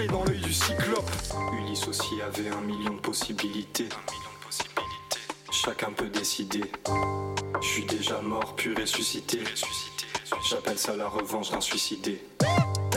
dans l'œil du cyclope. Ulysse aussi avait 1 million de possibilités. Chacun peut décider. Je suis déjà mort, puis ressuscité. J'appelle ça la revanche d'un suicidé.